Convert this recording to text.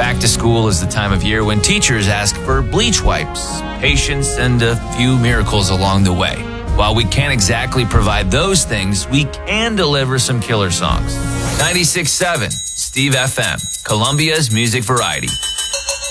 Back to school is the time of year when teachers ask for bleach wipes, patience, and a few miracles along the way. While we can't exactly provide those things, we can deliver some killer songs. 96.7, Steve FM, Columbia's music variety.